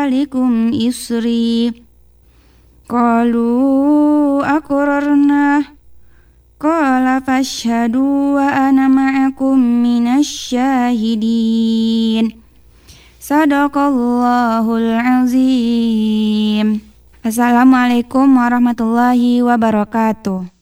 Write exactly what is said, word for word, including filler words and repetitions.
عليكم إصري قالوا أقررنا قال فاشهدوا وأنا معكم من الشاهدين صدق الله العظيم. Assalamualaikum warahmatullahi wabarakatuh.